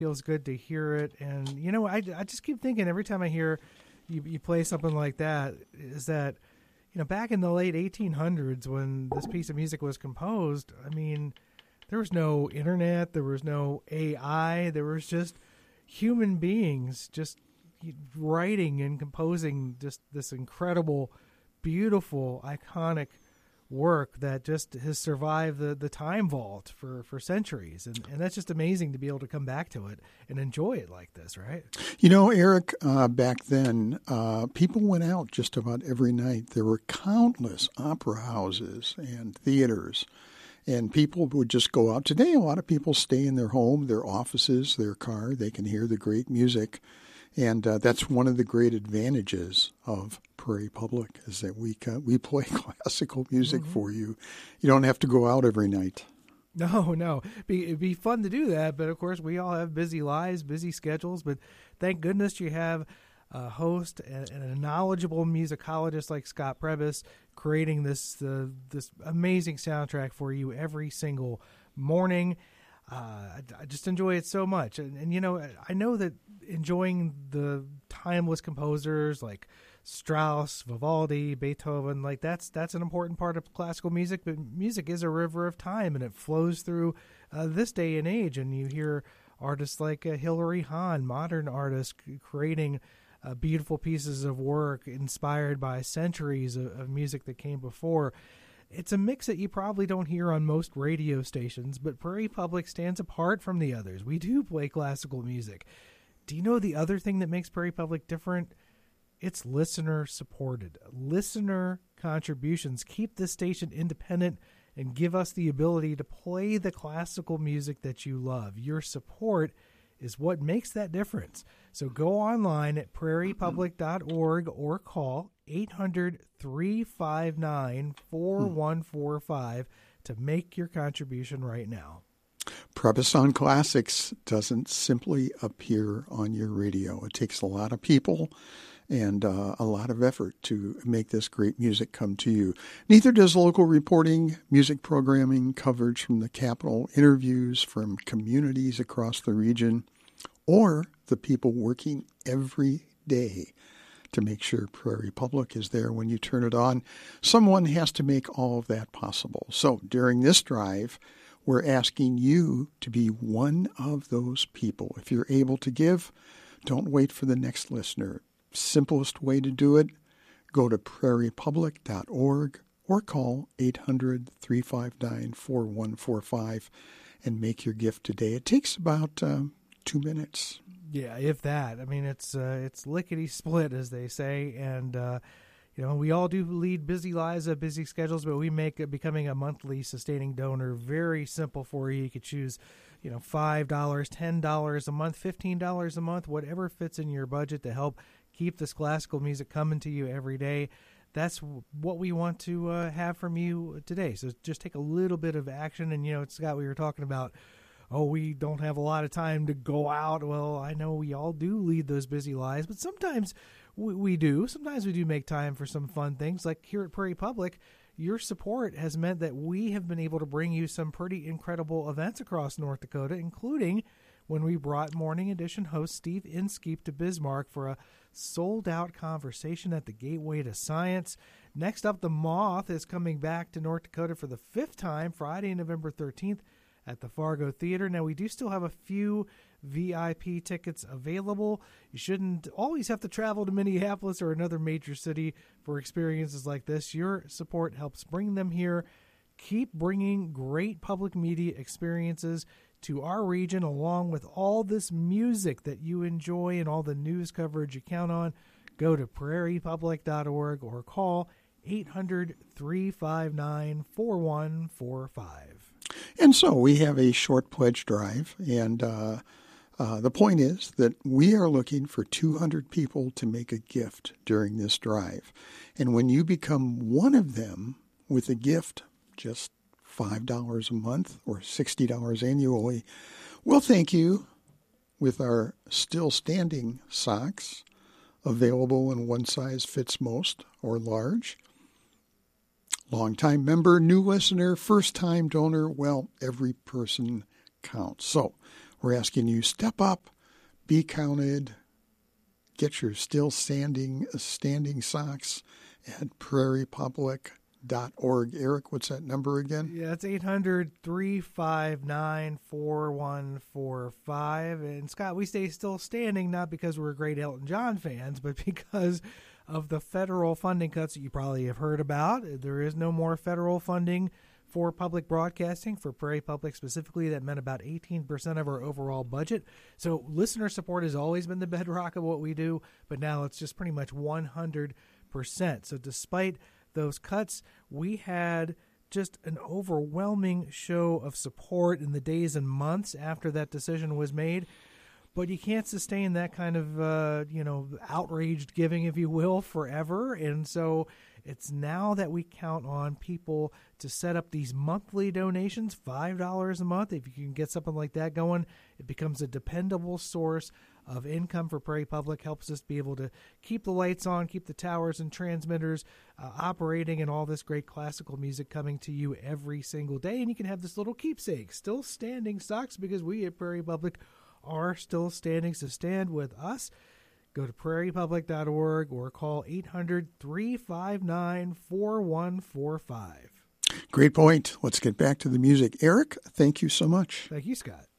Feels good to hear it. And, I just keep thinking every time I hear you play something like that is that, back in the late 1800s when this piece of music was composed, I mean, there was no internet, there was no AI, there was just human beings just writing and composing just this incredible, beautiful, iconic work that just has survived the time vault for centuries. And that's just amazing to be able to come back to it and enjoy it like this, right? Eric, back then, people went out just about every night. There were countless opera houses and theaters, and people would just go out. Today, a lot of people stay in their home, their offices, their car. They can hear the great music. And that's one of the great advantages of Prairie Public is that we play classical music for you. You don't have to go out every night. No. It'd be fun to do that, but of course we all have busy lives, busy schedules. But thank goodness you have a host and a knowledgeable musicologist like Scott Prebys creating this amazing soundtrack for you every single morning. I just enjoy it so much. And I know that enjoying the timeless composers like Strauss, Vivaldi, Beethoven, like that's an important part of classical music, but music is a river of time and it flows through this day and age. And you hear artists like Hilary Hahn, modern artists creating beautiful pieces of work inspired by centuries of music that came before. It's a mix that you probably don't hear on most radio stations, but Prairie Public stands apart from the others. We do play classical music. Do you know the other thing that makes Prairie Public different? It's listener supported. Listener contributions keep this station independent and give us the ability to play the classical music that you love. Your support is what makes that difference. So go online at prairiepublic.org or call 800-359-4145 to make your contribution right now. Prebys on Classics doesn't simply appear on your radio. It takes a lot of people and a lot of effort to make this great music come to you. Neither does local reporting, music programming, coverage from the Capitol, interviews from communities across the region, or the people working every day to make sure Prairie Public is there when you turn it on. Someone has to make all of that possible. So during this drive, we're asking you to be one of those people. If you're able to give, don't wait for the next listener. Simplest way to do it, go to prairiepublic.org or call 800-359-4145 and make your gift today. It takes about 2 minutes. Yeah, if that. I mean, it's lickety-split, as they say, and we all do lead busy lives, busy schedules, but we make becoming a monthly sustaining donor very simple for you. You could choose, $5, $10 a month, $15 a month, whatever fits in your budget to help keep this classical music coming to you every day. That's what we want to have from you today. So just take a little bit of action. And, Scott, we were talking about, we don't have a lot of time to go out. Well, I know we all do lead those busy lives, but sometimes we do. Sometimes we do make time for some fun things. Like here at Prairie Public, your support has meant that we have been able to bring you some pretty incredible events across North Dakota, including when we brought Morning Edition host Steve Inskeep to Bismarck for a sold-out conversation at the Gateway to Science. Next up, The Moth is coming back to North Dakota for the 5th time, Friday, November 13th at the Fargo Theater. Now, we do still have a few VIP tickets available. You shouldn't always have to travel to Minneapolis or another major city for experiences like this. Your support helps bring them here. Keep bringing great public media experiences to our region, along with all this music that you enjoy and all the news coverage you count on. Go to prairiepublic.org or call 800-359-4145. And so we have a short pledge drive, and the point is that we are looking for 200 people to make a gift during this drive. And when you become one of them with a gift, just $5 a month or $60 annually, we'll thank you with our still standing socks, available in one size fits most or large. Longtime member, new listener, first-time donor, well, every person counts. So We're asking you, step up, be counted, get your still standing socks at prairiepublic.org. Eric, what's that number again? Yeah, it's 800-359-4145. And Scott, we stay still standing not because we're great Elton John fans, but because of the federal funding cuts that you probably have heard about. There is no more federal funding for public broadcasting, for Prairie Public specifically. That meant about 18% of our overall budget. So listener support has always been the bedrock of what we do, but now it's just pretty much 100%. So despite those cuts, we had just an overwhelming show of support in the days and months after that decision was made. But you can't sustain that kind of, outraged giving, if you will, forever. And so it's now that we count on people to set up these monthly donations, $5 a month. If you can get something like that going, it becomes a dependable source of income for Prairie Public, helps us be able to keep the lights on, keep the towers and transmitters operating, and all this great classical music coming to you every single day. And you can have this little keepsake, still standing socks, because we at Prairie Public are still standing. So stand with us. Go to prairiepublic.org or call 800-359-4145. Great point. Let's get back to the music. Eric, thank you so much. Thank you, Scott.